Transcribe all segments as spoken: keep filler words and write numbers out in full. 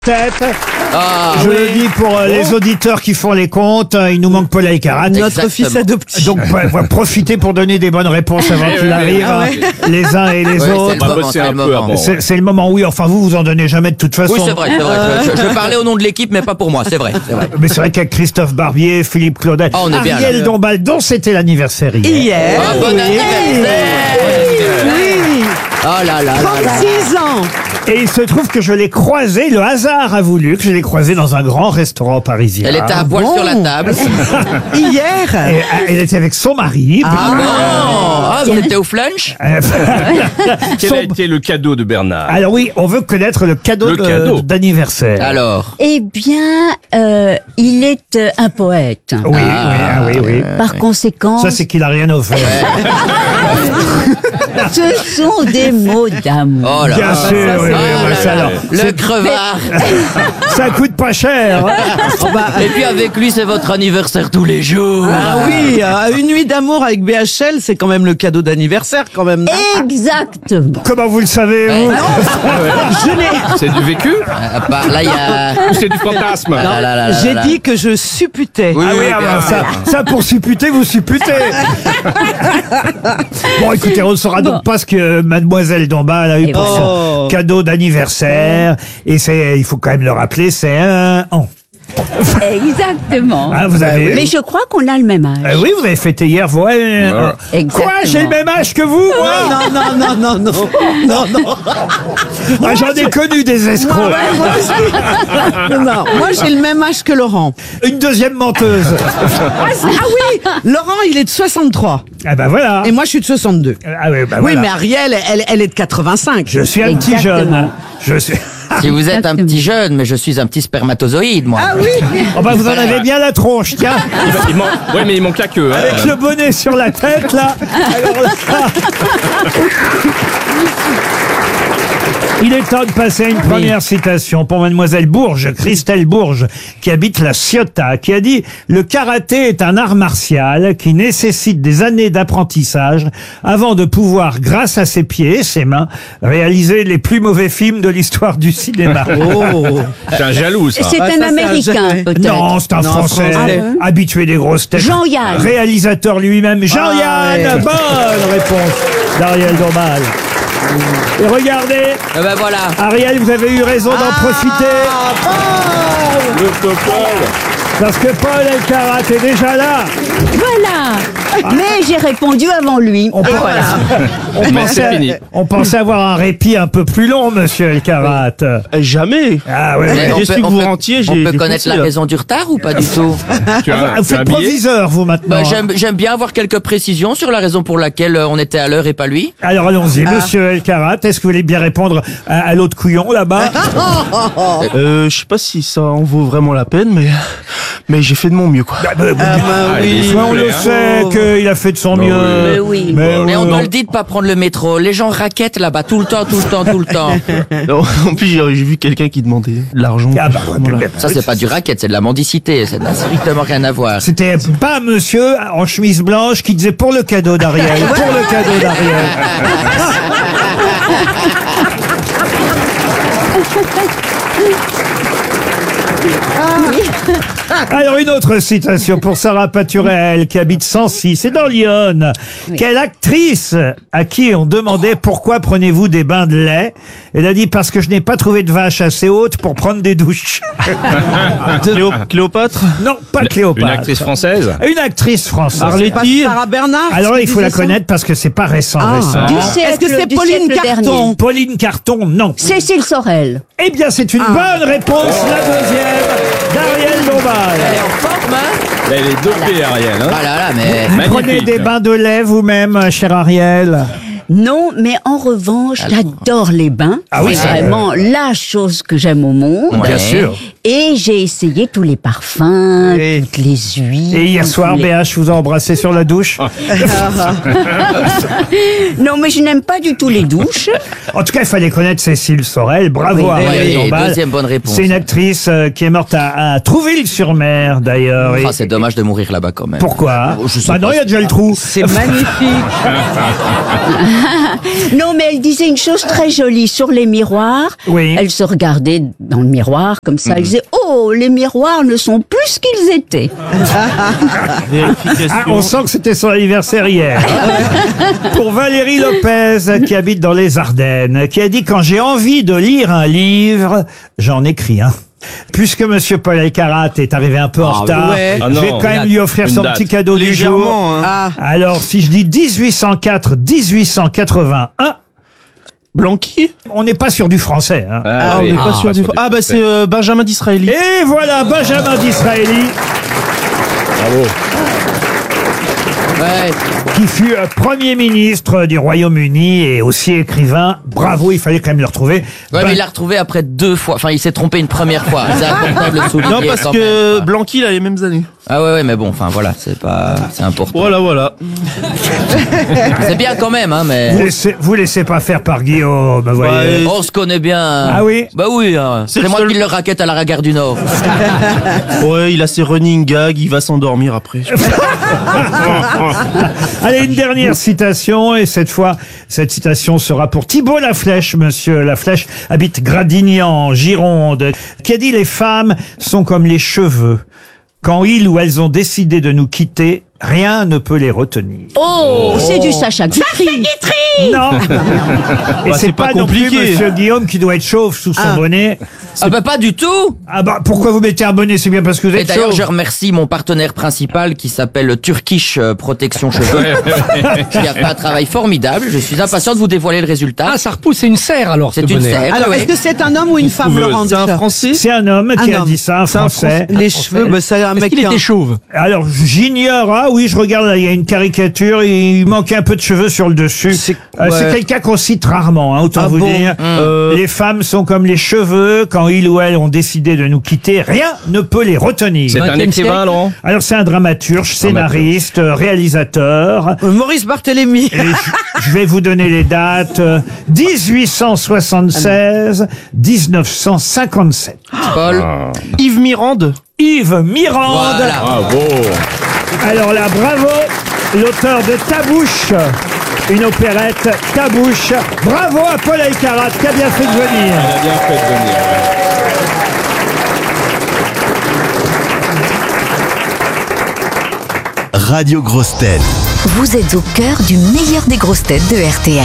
Tête. Ah, Je oui. le dis pour euh, les auditeurs qui font les comptes, euh, il nous manque Paul Alcarat. Notre Notre fils adoptif. Donc bah, voilà, profitez pour donner des bonnes réponses avant qu'il arrive, Ah ouais. hein, les uns et les Ouais, c'est autres. le moment, bosser c'est un le peu moment. avant. C'est c'est le moment, oui. Enfin, vous, vous en donnez jamais de toute façon. Oui, c'est vrai, c'est vrai. Je, je, je parlais au nom de l'équipe, mais pas pour moi, c'est vrai, c'est vrai. Mais c'est vrai qu'avec Christophe Barbier, Philippe Claudel, Ah, on est bien, Ariel là. Dombal, dont c'était l'anniversaire hier. Hier. Ah, bon anniversaire. Oui. Oh là là là là. trente-six ans. Et il se trouve que je l'ai croisé, le hasard a voulu que je l'ai croisé dans un grand restaurant parisien. Elle était à poil bon sur la table. Hier. Et, euh, elle était avec son mari. Ah bon Ah, vous étiez au flunch Quel Son- a été le cadeau de Bernard? Alors oui, on veut connaître le cadeau Le de- cadeau. d'anniversaire. Alors, Eh bien, euh, il est euh, un poète. Oui, oui, ah oui, oui. Par conséquent, Ça, c'est qu'il a rien offert. ce sont des mots d'amour. oh là Bien là. sûr, oui, oui, Ah oui, là ça, là. alors, Le crevard. ça coûte pas cher. hein. Et puis avec lui, c'est votre anniversaire tous les jours. Ah oui, euh, une nuit d'amour avec B H L, c'est quand même le cadeau d'anniversaire quand même. non Exactement. Comment vous le savez, vous Je l'ai. C'est du vécu À part là, il y a... ou c'est du fantasme? Ah là là là J'ai là. dit que je supputais. Oui, Ah oui, oui, ah bien bah, ça, ça, pour supputer, vous supputez. Bon, écoutez, on ne saura donc pas ce que Mademoiselle Dombal a eu Et pour voilà. son cadeau d'anniversaire. Et c'est, il faut quand même le rappeler, c'est un an. Exactement. Ah, vous avez... Mais je crois qu'on a le même âge. Euh, oui, vous avez fêté hier, vous. ouais, euh, Exactement. Quoi, j'ai le même âge que vous, moi Non, non, non, non, non, non, non. Ah, j'en ai connu des escrocs. Moi, ouais, moi aussi. Non, moi j'ai le même âge que Laurent. Une deuxième menteuse. Ah oui, Laurent il est de soixante-trois Ah bah voilà. et moi je suis de soixante-deux. Ah oui, bah Oui, voilà. mais Ariel, elle, elle est de quatre-vingt-cinq. Je suis un petit jeune. Exactement. Je suis... Si vous êtes un petit jeune, mais je suis un petit spermatozoïde, moi. Ah oui. Oh bah vous en avez bien la tronche, tiens. Il, il manque- ouais, mais il manque la queue. Hein. Avec le bonnet sur la tête, là. Alors là... Il est temps de passer à une première citation pour Mademoiselle Bourges, Christelle Bourges, qui habite la Ciotat, qui a dit « Le karaté est un art martial qui nécessite des années d'apprentissage avant de pouvoir, grâce à ses pieds et ses mains, réaliser les plus mauvais films de l'histoire du cinéma. Oh. C'est un jaloux, ça. C'est Ah, ça, un c'est un Américain, jeune. peut-être. Non, c'est un Non, Français, Français. habitué des grosses têtes. Jean-Yann. Réalisateur lui-même, Jean-Yann. Ah, ouais. Bonne réponse d'Ariel Dombal. Et regardez, Eh ben voilà. Ariel, vous avez eu raison d'en profiter. Le Popol. Parce que Paul Alcarat est déjà là. Voilà. Mais j'ai répondu avant lui. On, Et pense- voilà. on Mais c'est pensait, fini. on pensait avoir un répit un peu plus long, monsieur Alcarat. Jamais. Ah ouais. Mais ouais. on J'ai peut- su que on vous peut- rentriez, On j'ai- peut j'ai connaître foncé, la là. raison du retard ou pas du tout Tu as, Ah, vous tu as un faites billet proviseur, vous, maintenant. Bah, J'aime j'aime bien avoir quelques précisions sur la raison pour laquelle euh, on était à l'heure et pas lui. Alors allons-y, monsieur Alcarat, est-ce que vous voulez bien répondre à, à l'autre couillon là-bas? Euh, je sais pas si ça en vaut vraiment la peine, mais mais j'ai fait de mon mieux, quoi. Ah, bah, vous Ah dites- bah oui. Mais on le hein. sait qu'il a fait de son mieux. Mais oui. Mais, Mais on euh, doit le dire de pas prendre le métro. Les gens raquettent là-bas tout le temps, tout le temps, tout le temps. Non, en plus, j'ai j'ai vu quelqu'un qui demandait de l'argent. Ah bah, Voilà. mais- Ça, c'est pas du racket, c'est de la mendicité. Ça n'a strictement rien à voir. C'était pas monsieur en chemise blanche qui disait pour le cadeau d'Ariel, pour le cadeau d'Ariel. Alors une autre citation pour Sarah Paturel qui habite Sancy, c'est dans l'Yonne. Quelle actrice à qui on demandait pourquoi prenez-vous des bains de lait? Elle a dit parce que je n'ai pas trouvé de vache assez haute pour prendre des douches. Cléo- Cléopâtre. Non, pas Cléopâtre. Une actrice française. Une actrice française. Pas Arletty. Sarah Bernard. Alors qui il faut la disait ça connaître parce que c'est pas récent, Ah. récent. Du Est-ce que siècle- c'est du Pauline siècle Carton dernier. Pauline Carton, non. Cécile Sorel. Eh bien, c'est une Ah. bonne réponse, la deuxième, d'Ariel Elle est Dombal. en forme, hein Elle est dopée, Ariel. Hein. Ah là là, mais... Vous Magnifique. prenez des bains de lait vous-même, cher Ariel? Non, mais en revanche, j'adore les bains. Ah oui, c'est ça, vraiment la chose que j'aime au monde. Ouais. Bien sûr. Et j'ai essayé tous les parfums, Oui. toutes les huiles. Et hier soir, tous les- B H vous a embrassé sur la douche. Non, mais je n'aime pas du tout les douches. En tout cas, il fallait connaître Cécile Sorel. Bravo, Oui, Ariel oui, Dombal. deuxième bonne réponse. C'est une actrice euh, qui est morte à, à Trouville-sur-Mer, d'ailleurs. Et- Ah, c'est dommage de mourir là-bas quand même. Pourquoi? Je sais Bah non, pas. il y a déjà le trou. C'est magnifique. Non, mais elle disait une chose très jolie sur les miroirs. Oui. Elle se regardait dans le miroir comme ça. Elle disait, oh, les miroirs ne sont plus ce qu'ils étaient. Vérification. Ah, on sent que c'était son anniversaire hier. Pour Valérie Lopez, qui habite dans les Ardennes, qui a dit « Quand j'ai envie de lire un livre, j'en écris un ». Puisque Monsieur Paul Elkarat est arrivé un peu en retard, ouais. Ah je vais non, quand même lui offrir une son date. petit cadeau du jour. Légèrement, hein. Ah, Alors, si je dis dix-huit cent quatre dix-huit cent quatre-vingt-un, Blanqui on n'est pas sur du français. Hein. Ah, on oui. n'est pas Ah, sûr du... pas Ah, bah c'est euh, Benjamin Disraeli. Et voilà, Benjamin Disraeli, Bravo. Ouais. qui fut euh, Premier ministre du Royaume-Uni et aussi écrivain. Bravo, il fallait quand même le retrouver. Ouais, Ben- mais il l'a retrouvé après deux fois. Enfin, il s'est trompé une première fois. C'est important de le souligner. Non, parce quand que même. Blanqui, il a les mêmes années. Ah ouais, ouais, mais bon, enfin voilà, c'est pas, c'est important. Voilà, voilà. C'est bien quand même, hein, mais. Vous laissez, vous laissez pas faire par Guillaume, vous voyez. Ouais. On se connaît bien. Ah oui? Bah oui, hein. C'est c'est le moi seul- qui le raquette à la gare du Nord. Ouais, il a ses running gags, il va s'endormir après. Allez, une dernière citation, et cette fois, cette citation sera pour Thibault Laflèche. Monsieur Laflèche habite Gradignan, en Gironde, qui a dit « Les femmes sont comme les cheveux. Quand ils ou elles ont décidé de nous quitter, rien ne peut les retenir. Oh, c'est du Sacha Guitry. » Non. Et Bah, c'est c'est pas, pas non plus compliqué. Monsieur Guillaume qui doit être chauve sous son Ah. bonnet. Ah bah pas du tout. Ah bah, pourquoi vous mettez un bonnet? C'est bien parce que vous Et êtes d'ailleurs, chauve. je remercie mon partenaire principal qui s'appelle Turkish euh, Protection Cheveux, qui a fait un travail formidable. Je suis impatient de vous dévoiler le résultat. Ah, ça repousse, c'est une serre alors. C'est ce une bonnet. serre. alors ouais. est-ce que c'est un homme ou une femme, Laurent C'est un déjà Français C'est un homme qui Un a homme. dit ça, un C'est un Français. Les cheveux, bah, c'est un Est-ce mec qu'il qui a- était chauve? Alors, j'ignore, ah oui, je regarde, là, il y a une caricature, il manquait un peu de cheveux sur le dessus. C'est- Euh, c'est ouais. quelqu'un qu'on cite rarement, hein, autant Ah vous bon dire. Euh, Les femmes sont comme les cheveux, quand ils ou elles ont décidé de nous quitter, rien ne peut les retenir. C'est un vingtième écrivain, siècle. Laurent? Alors, c'est un dramaturge, scénariste, euh, réalisateur. Euh, Maurice Barthélémy. Et je- je vais vous donner les dates. euh, dix-huit cent soixante-seize, dix-neuf cent cinquante-sept. Paul. Yves Mirande. Yves Mirande. Voilà. Bravo. Alors là, bravo, l'auteur de Tabouche, une opérette Tabouche. Bravo à Paul Elkarat qui a bien fait de venir. Il a bien fait de venir. Radio Grosses Têtes. Vous êtes au cœur du meilleur des grosses têtes de R T L.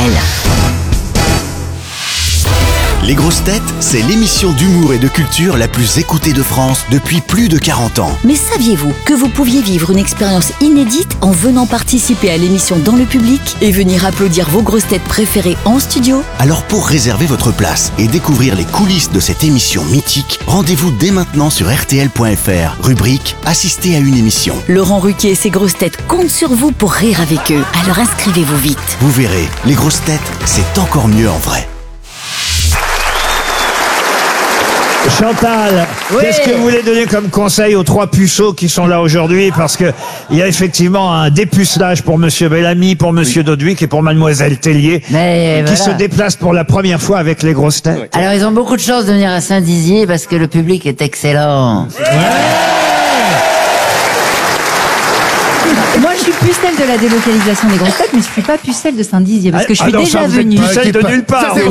Les Grosses Têtes, c'est l'émission d'humour et de culture la plus écoutée de France depuis plus de quarante ans. Mais saviez-vous que vous pouviez vivre une expérience inédite en venant participer à l'émission dans le public et venir applaudir vos grosses têtes préférées en studio? Alors pour réserver votre place et découvrir les coulisses de cette émission mythique, rendez-vous dès maintenant sur R T L point F R, rubrique Assister à une émission. Laurent Ruquier et ses grosses têtes comptent sur vous pour rire avec eux. Alors inscrivez-vous vite. Vous verrez, les Grosses Têtes, c'est encore mieux en vrai. Chantal, qu'est-ce que vous voulez donner comme conseil aux trois puceaux qui sont là aujourd'hui? Parce que il y a effectivement un dépucelage pour Monsieur Bellamy, pour Monsieur Doduic et pour Mademoiselle Tellier, Mais qui voilà. se déplacent pour la première fois avec les grosses têtes. Alors ils ont beaucoup de chance de venir à Saint-Dizier parce que le public est excellent. Moi, je suis pucelle de la délocalisation des grosses têtes, mais je suis pas pucelle de Saint-Dizier parce que je suis Ah non, déjà ça, vous êtes venue. pucelle de nulle part. vous.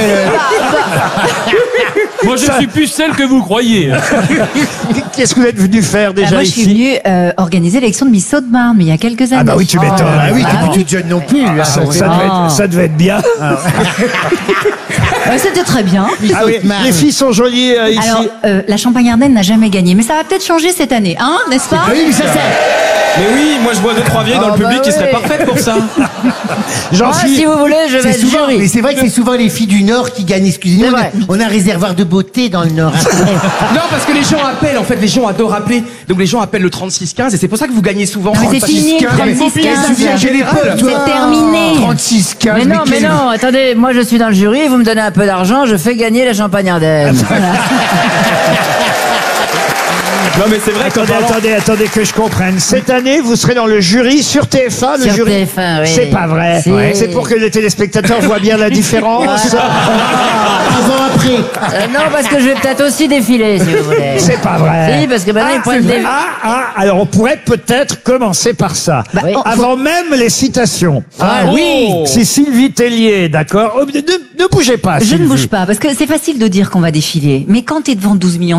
Moi, je suis plus celle que vous croyez. Qu'est-ce que vous êtes venu faire Ah, déjà moi, je suis ici? venue euh, organiser l'élection de Miss Haute-Marne, mais il y a quelques années. Ah bah oui, tu m'étonnes. Ah oui, bah oui. tu non plus. Ça, ça devait être, ça devait être bien. Euh, C'était très bien. Ah oui, les filles sont jolies euh, ici. Alors, euh, la Champagne-Ardenne n'a jamais gagné, mais ça va peut-être changer cette année, hein, n'est-ce pas? Oui, mais ça, ça. Mais oui, moi je vois deux trois vieilles dans Oh, le public bah qui seraient oui. parfaites pour ça. J'en Moi, suis. si vous voulez, je vais être souvent, jury. mais c'est vrai que c'est souvent les filles du Nord qui gagnent. Excusez-nous, C'est on a, vrai. on a un réservoir de beauté dans le Nord. Non, parce que les gens appellent, en fait, les gens adorent appeler. Donc les gens appellent le trente-six quinze et c'est pour ça que vous gagnez souvent. Non, mais c'est fini, le trente-six quinze. J'ai l'époque, C'est terminé. trente-six quinze. Mais non, mais quel- non, attendez, moi je suis dans le jury, vous me donnez un peu d'argent, je fais gagner la Champagne-Ardenne. Non mais c'est vrai qu'en Attendez, parlant- attendez, attendez que je comprenne. Cette année, vous serez dans le jury sur T F un, le Sur jury. T F un, oui. C'est pas vrai. Si. Ouais. C'est pour que les téléspectateurs voient bien la différence. Avant, après. Euh, non, parce que je vais peut-être aussi défiler, si vous voulez. C'est pas vrai. Si, parce que maintenant, ah, ils prennent c'est des... vrai. ah, ah, alors on pourrait peut-être commencer par ça. Bah, oui. Avant même les citations. Ah, oui. C'est Sylvie Tellier, d'accord. Oh, ne, ne bougez pas. Je ne Sylvie. bouge pas, parce que c'est facile de dire qu'on va défiler. Mais quand t'es devant douze millions